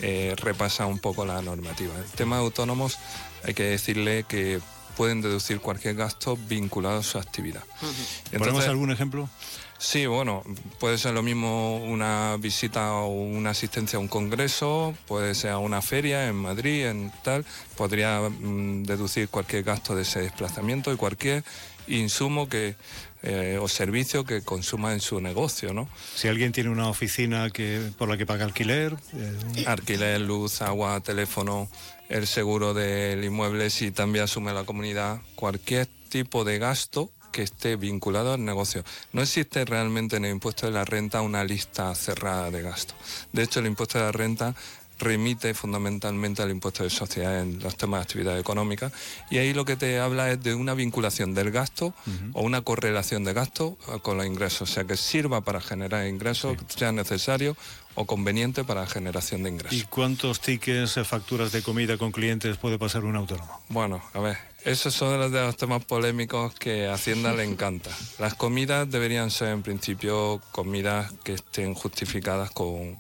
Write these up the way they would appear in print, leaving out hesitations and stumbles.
repasa un poco la normativa. El tema de autónomos hay que decirle que pueden deducir cualquier gasto vinculado a su actividad. ¿Ponemos algún ejemplo? Sí, bueno, puede ser lo mismo una visita o una asistencia a un congreso, puede ser a una feria en Madrid, en tal, podría deducir cualquier gasto de ese desplazamiento y cualquier insumo o servicio que consuma en su negocio, ¿no? Si alguien tiene una oficina por la que paga alquiler... Alquiler, luz, agua, teléfono, el seguro del inmueble, si también asume la comunidad, cualquier tipo de gasto que esté vinculado al negocio. No existe realmente en el impuesto de la renta una lista cerrada de gastos. De hecho, el impuesto de la renta remite fundamentalmente al impuesto de sociedades en los temas de actividad económica, y ahí lo que te habla es de una vinculación del gasto o una correlación de gasto con los ingresos, o sea, que sirva para generar ingresos, sea necesario o conveniente para la generación de ingresos. ¿Y cuántos tickets, facturas de comida con clientes puede pasar un autónomo? Bueno, a ver, esos son de los temas polémicos que a Hacienda le encanta. Las comidas deberían ser en principio comidas que estén justificadas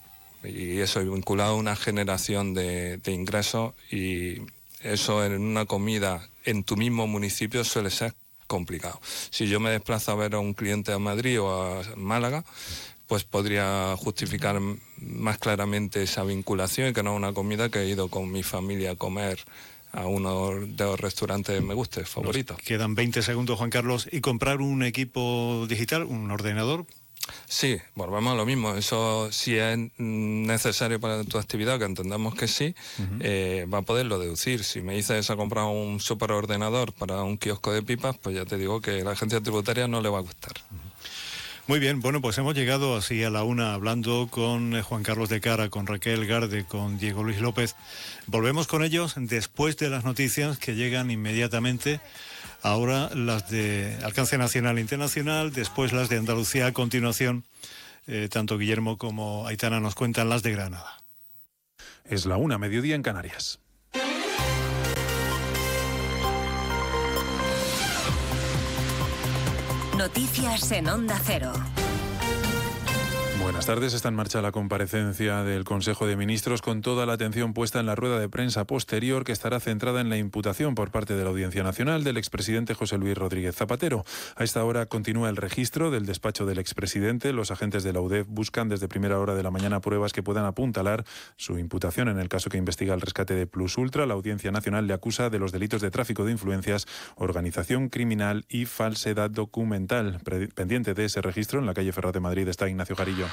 y eso vinculado a una generación de ingresos, y eso en una comida en tu mismo municipio suele ser complicado. Si yo me desplazo a ver a un cliente a Madrid o a Málaga, pues podría justificar más claramente esa vinculación, y que no es una comida que he ido con mi familia a comer a uno de los restaurantes me guste favoritos. Quedan 20 segundos, Juan Carlos. ¿Y comprar un equipo digital, un ordenador? Sí, volvemos a lo mismo. Eso, si es necesario para tu actividad, que entendamos que sí, va a poderlo deducir. Si me dices a comprar un superordenador para un kiosco de pipas, pues ya te digo que a la agencia tributaria no le va a gustar. Muy bien, bueno, pues hemos llegado así a la una hablando con Juan Carlos de Cara, con Raquel Garde, con Diego Luis López. Volvemos con ellos después de las noticias que llegan inmediatamente. Ahora las de alcance nacional e internacional, después las de Andalucía. A continuación, tanto Guillermo como Aitana nos cuentan las de Granada. Es la 1:00, mediodía en Canarias. Noticias en Onda Cero. Buenas tardes. Está en marcha la comparecencia del Consejo de Ministros, con toda la atención puesta en la rueda de prensa posterior, que estará centrada en la imputación por parte de la Audiencia Nacional del expresidente José Luis Rodríguez Zapatero. A esta hora continúa el registro del despacho del expresidente. Los agentes de la UDEF buscan desde primera hora de la mañana pruebas que puedan apuntalar su imputación en el caso que investiga el rescate de Plus Ultra. La Audiencia Nacional le acusa de los delitos de tráfico de influencias, organización criminal y falsedad documental. Pendiente de ese registro, en la calle Ferraz de Madrid, está Ignacio Jarillo.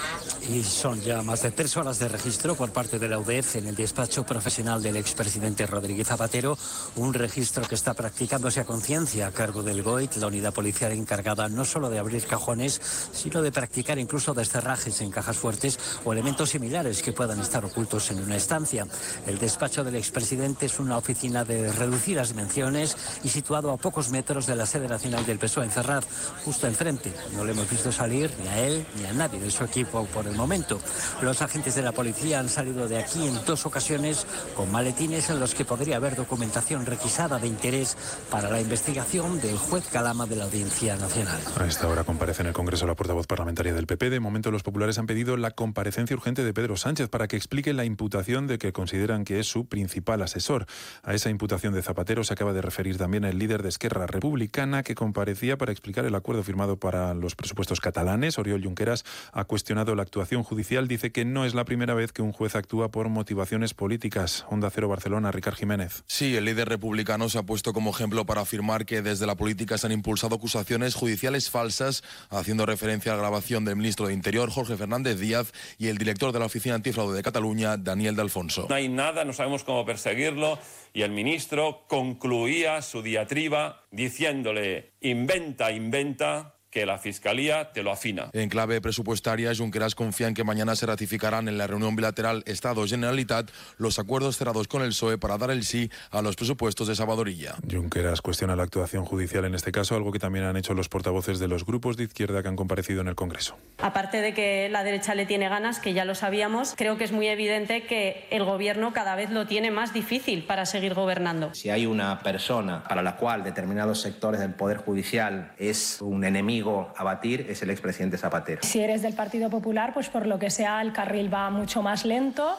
Y son ya más de 3 horas de registro por parte de la UDEF en el despacho profesional del expresidente Rodríguez Zapatero, un registro que está practicándose a conciencia a cargo del GOIT, la unidad policial encargada no solo de abrir cajones, sino de practicar incluso descerrajes en cajas fuertes o elementos similares que puedan estar ocultos en una estancia. El despacho del expresidente es una oficina de reducidas dimensiones y situado a pocos metros de la sede nacional del PSOE en Ferraz, justo enfrente. No le hemos visto salir ni a él ni a nadie de su equipo por el momento. Los agentes de la policía han salido de aquí en 2 ocasiones con maletines en los que podría haber documentación requisada de interés para la investigación del juez Calama de la Audiencia Nacional. A esta hora comparece en el Congreso la portavoz parlamentaria del PP. De momento, los populares han pedido la comparecencia urgente de Pedro Sánchez para que explique la imputación de que consideran que es su principal asesor. A esa imputación de Zapatero se acaba de referir también el líder de Esquerra Republicana, que comparecía para explicar el acuerdo firmado para los presupuestos catalanes. Oriol Junqueras ha cuestionado la actuación judicial. Dice que no es la primera vez que un juez actúa por motivaciones políticas. Onda Cero Barcelona, Ricard Jiménez. Sí, el líder republicano se ha puesto como ejemplo para afirmar que desde la política se han impulsado acusaciones judiciales falsas, haciendo referencia a la grabación del ministro de Interior, Jorge Fernández Díaz, y el director de la Oficina Antifraude de Cataluña, Daniel de Alfonso. No hay nada, no sabemos cómo perseguirlo, y el ministro concluía su diatriba diciéndole: inventa, inventa, que la Fiscalía te lo afina. En clave presupuestaria, Junqueras confía en que mañana se ratificarán en la reunión bilateral Estado-Generalitat los acuerdos cerrados con el PSOE para dar el sí a los presupuestos de Salvadorilla. Junqueras cuestiona la actuación judicial en este caso, algo que también han hecho los portavoces de los grupos de izquierda que han comparecido en el Congreso. Aparte de que la derecha le tiene ganas, que ya lo sabíamos, creo que es muy evidente que el Gobierno cada vez lo tiene más difícil para seguir gobernando. Si hay una persona para la cual determinados sectores del Poder Judicial es un enemigo a batir, es el expresidente Zapatero. Si eres del Partido Popular, pues por lo que sea el carril va mucho más lento.